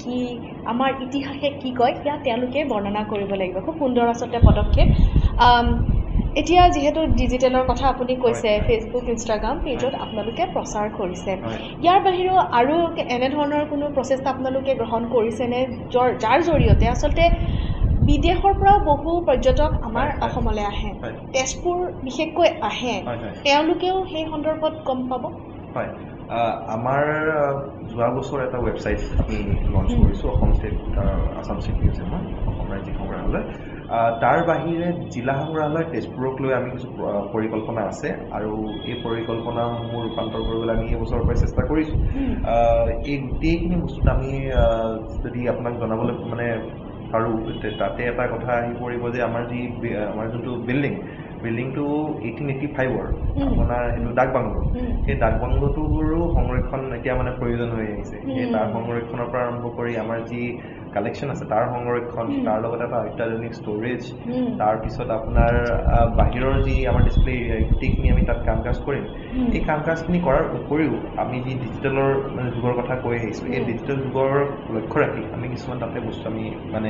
কি আমাৰ ইতিহাসে কি কয় সেয়া তেওঁলোকে বৰ্ণনা কৰিব লাগিব খুব সুন্দৰ আচলতে পদক্ষেপ এতিয়া যিহেতু ডিজিটেলৰ কথা আপুনি কৈছে ফেচবুক ইনষ্টাগ্ৰাম পেজত আপোনালোকে প্ৰচাৰ কৰিছে ইয়াৰ বাহিৰেও আৰু এনেধৰণৰ কোনো প্ৰচেষ্টা আপোনালোকে গ্ৰহণ কৰিছেনে যাৰ জৰিয়তে আচলতে বিদেশৰ পৰাও বহু পৰ্যটক আমাৰ অসমলৈ আহে তেজপুৰ বিশেষকৈ আহে তেওঁলোকেও সেই সন্দৰ্ভত গম পাব হয় আমাৰ যোৱা বছৰ এটা ৱেবছাইট আমি লঞ্চ কৰিছোঁ অসম ষ্টেট আছাম ষ্টেট মিউজিয়ামত অসম ৰাজ্যিক সংগ্ৰহালয় তাৰ বাহিৰে জিলা সংগ্ৰহালয় তেজপুৰক লৈ আমি কিছু পৰিকল্পনা আছে আৰু এই পৰিকল্পনাসমূহ ৰূপান্তৰ কৰিবলৈ আমি এই বছৰৰ পৰাই চেষ্টা কৰিছোঁ এই গোটেইখিনি বস্তুত আমি যদি আপোনাক জনাবলৈ মানে পাৰোঁ তাতে এটা কথা আহি পৰিব যে আমাৰ যোনটো বিল্ডিংটো 1885ৰ আপোনাৰ সেইটো ডাক বাংলো সেই ডাক বাংলোটোৰো সংৰক্ষণ এতিয়া মানে প্ৰয়োজন হৈ আহিছে সেই তাৰ সংৰক্ষণৰ পৰা আৰম্ভ কৰি আমাৰ যি কালেকশ্যন আছে তাৰ সংৰক্ষণ তাৰ লগতে এটা অত্যাধুনিক ষ্ট'ৰেজ তাৰপিছত আপোনাৰ বাহিৰৰ যি আমাৰ ডিছপ্লে গোটেইখিনি আমি তাত কাম কাজ কৰিম এই কাম কাজখিনি কৰাৰ উপৰিও আমি যি ডিজিটেলৰ মানে যুগৰ কথা কৈ আহিছোঁ এই ডিজিটেল যুগৰ লক্ষ্য ৰাখি আমি কিছুমান তাতে বস্তু আমি মানে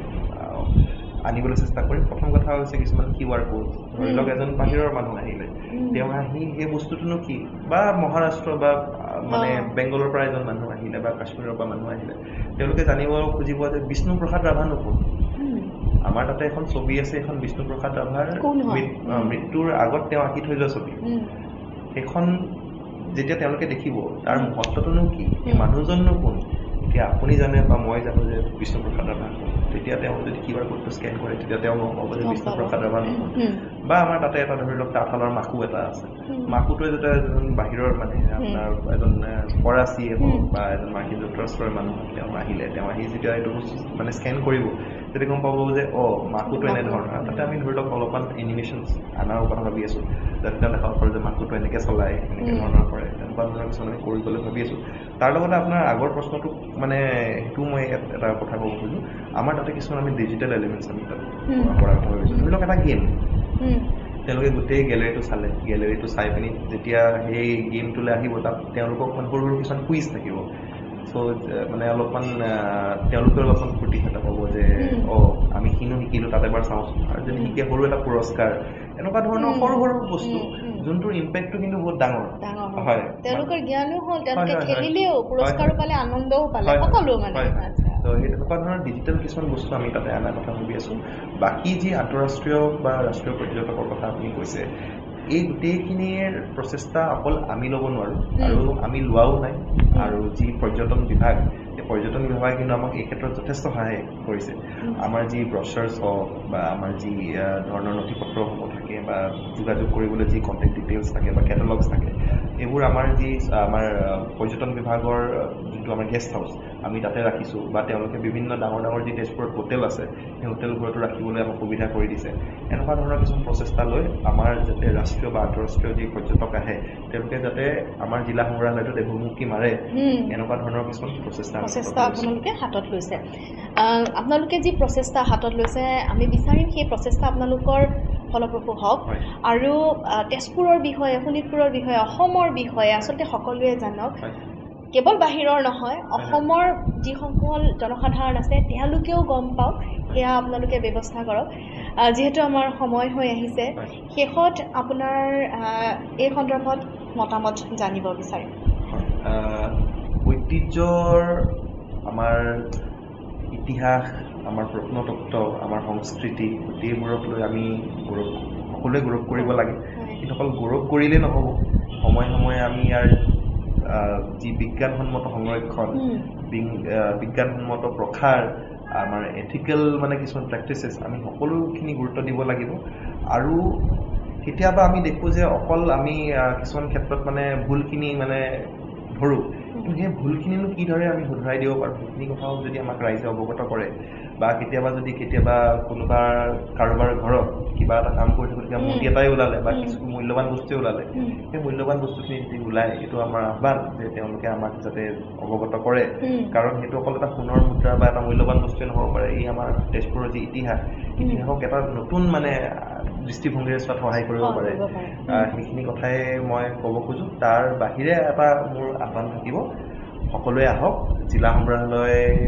আনিবলৈ চেষ্টা কৰিম প্ৰথম কথা হৈছে কিছুমান QR কোড ধৰি লওক এজন বাহিৰৰ মানুহ আহিলে তেওঁ আহি সেই বস্তুটোনো কি বা মহাৰাষ্ট্ৰ বা মানে বেংগলৰ পৰা এজন মানুহ আহিলে বা কাশ্মীৰৰ পৰা মানুহ আহিলে তেওঁলোকে জানিব খুজিব যে বিষ্ণুপ্ৰসাদ ৰাভানো কোন আমাৰ তাতে এখন ছবি আছে এখন বিষ্ণুপ্ৰসাদ ৰাভাৰ মৃত্যুৰ আগত তেওঁ আঁকি থৈ যোৱা ছবি সেইখন যেতিয়া তেওঁলোকে দেখিব তাৰ মহত্বটোনো কি মানুহজননো কোন এতিয়া আপুনি জানে বা মই জানো যে বিষ্ণুপ্ৰসাদ ৰাভা তেতিয়া তেওঁ যদি QR কোডটো স্কেন কৰে তেতিয়া তেওঁ গম পাব যে বিষ্ণুপ্ৰসাদ ৰাভা বা আমাৰ তাতে এটা ধৰি লওক তাঁতশালৰ মাকু এটা আছে মাকুটোৱে যেতিয়া এজন বাহিৰৰ মানে আপোনাৰ এজন ফৰাচীয়ে হওক বা এজন মাৰ্কিন যুক্তৰাষ্ট্ৰৰ মানুহ তেওঁ আহি যেতিয়া এইটো মানে স্কেন কৰিব তেতিয়া গম পাব যে মাকুটো এনেধৰণৰ তাতে আমি ধৰি লওক অলপমান এনিমেশ্যনছ আনাৰ কথা ভাবি আছোঁ যাতে তেওঁ দেখাব পাৰোঁ যে মাকুটো এনেকৈ চলায় এনেকৈ ধৰণৰ কৰে তেনেকুৱা ধৰণৰ কিছুমান আমি কৰিবলৈ ভাবি আছোঁ তাৰ লগতে আপোনাৰ আগৰ প্ৰশ্নটো মানে সেইটো মই এটা কথা ক'ব খোজোঁ আমাৰ তাতে কিছুমান আমি ডিজিটেল এলিমেণ্টছ আমি তাত কৰাৰ কথা ভাবিছোঁ ধৰি লওক এটা গেম তেওঁলোকে গোটেই গেলেৰীটো চাই পিনি যেতিয়া সেই গেমটোলৈ আহিব তাত তেওঁলোকক মানে সৰু সৰু কিছুমান কুইজ থাকিব চ' মানে অলপমান তেওঁলোকে অলপমান ফূৰ্তি এটা পাব যে আমি কিনো শিকিলোঁ তাত এবাৰ চাওঁচোন আৰু যদি শিকে সৰু এটা পুৰস্কাৰ এনেকুৱা ধৰণৰ সৰু সৰু বস্তু যোনটোৰ ইম্পেক্টটো কিন্তু বহুত ডাঙৰ হয় তেওঁলোকৰ জ্ঞানো হ'ল তেওঁলোকে খেলিলেও পুৰস্কাৰো পালে আনন্দও পালে সকলো মানে তো সেই তেনেকুৱা ধৰণৰ ডিজিটেল কিছুমান বস্তু আমি তাতে অনাৰ কথা ভাবি আছোঁ বাকী যি আন্তঃৰাষ্ট্ৰীয় বা ৰাষ্ট্ৰীয় পৰ্যটকৰ কথা আপুনি কৈছে এই গোটেইখিনিৰ প্ৰচেষ্টা অকল আমি ল'ব নোৱাৰোঁ আৰু আমি লোৱাও নাই আৰু যি পৰ্যটন বিভাগ এই পৰ্যটন বিভাগে কিন্তু আমাক এই ক্ষেত্ৰত যথেষ্ট সহায় কৰিছে আমাৰ যি ব্ৰচাৰ্ছ হওক বা আমাৰ যি ধৰণৰ নথিপত্ৰসমূহ থাকে বা যোগাযোগ কৰিবলৈ যি কণ্টেক্ট ডিটেইলছ থাকে বা কেটালগছ থাকে এইবোৰ আমাৰ পৰ্যটন বিভাগৰ যোনটো আমাৰ গেষ্ট হাউচ আমি তাতে ৰাখিছোঁ বা তেওঁলোকে বিভিন্ন ডাঙৰ যি তেজপুৰত হোটেল আছে সেই হোটেলবোৰতো ৰাখিবলৈ আমাক সুবিধা কৰি দিছে এনেকুৱা ধৰণৰ কিছুমান প্ৰচেষ্টা লৈ আমাৰ যাতে ৰাষ্ট্ৰীয় বা আন্তঃৰাষ্ট্ৰীয় যি পৰ্যটক আহে তেওঁলোকে যাতে আমাৰ জিলা সংগ্ৰহালয়টোত এভুমুকি মাৰে এনেকুৱা ধৰণৰ কিছুমান প্ৰচেষ্টা আপোনালোকে হাতত লৈছে আপোনালোকে যি প্ৰচেষ্টা হাতত লৈছে আমি বিচাৰিম সেই প্ৰচেষ্টা আপোনালোকৰ ফলপ্ৰসূ হওক আৰু তেজপুৰৰ বিষয়ে শোণিতপুৰৰ বিষয়ে অসমৰ বিষয়ে আচলতে সকলোৱে জানক কেৱল বাহিৰৰ নহয় অসমৰ যিসকল জনসাধাৰণ আছে তেওঁলোকেও গম পাওক সেয়া আপোনালোকে ব্যৱস্থা কৰক যিহেতু আমাৰ সময় হৈ আহিছে শেষত আপোনাৰ এই সন্দৰ্ভত মতামত জানিব বিচাৰিম ঐতিহ্যৰ আমাৰ ইতিহাস আমাৰ প্ৰত্নতত্ত্ব আমাৰ সংস্কৃতি গোটেইবোৰক লৈ আমি সকলোৱে গৌৰৱ কৰিব লাগে কিন্তু অকল গৌৰৱ কৰিলেই নহ'ব সময়ে সময়ে আমি ইয়াৰ যি বিজ্ঞানসন্মত সংৰক্ষণ বিজ্ঞানসন্মত প্ৰসাৰ আমাৰ এথিকেল মানে কিছুমান প্ৰেক্টিচেছ আমি সকলোখিনি গুৰুত্ব দিব লাগিব আৰু কেতিয়াবা আমি দেখোঁ যে অকল আমি কিছুমান ক্ষেত্ৰত মানে ভুলখিনি মানে ধৰোঁ কিন্তু সেই ভুলখিনিনো কিদৰে আমি শুধৰাই দিব পাৰোঁ সেইখিনি কথাও যদি আমাক ৰাইজে অৱগত কৰে বা কেতিয়াবা কোনোবা কাৰোবাৰ ঘৰত কিবা এটা কাম কৰি থাকোঁ তেতিয়া মূৰ্তি এটাই ওলালে বা কিছু মূল্যৱান বস্তুৱে ওলালে সেই মূল্যৱান বস্তুখিনি যদি ওলায় এইটো আমাৰ আহ্বান যে তেওঁলোকে আমাক যাতে অৱগত কৰে কাৰণ সেইটো অকল এটা সোণৰ মুদ্ৰা বা এটা মূল্যৱান বস্তুৱে নহ'ব পাৰে এই আমাৰ তেজপুৰৰ যি ইতিহাসক এটা নতুন মানে দৃষ্টিভংগীৰে চোৱাত সহায় কৰিব পাৰে সেইখিনি কথাই মই ক'ব খোজোঁ তাৰ বাহিৰে এটা মোৰ আহ্বান থাকিব সকলোৱে আহক জিলা সংগ্ৰহালয়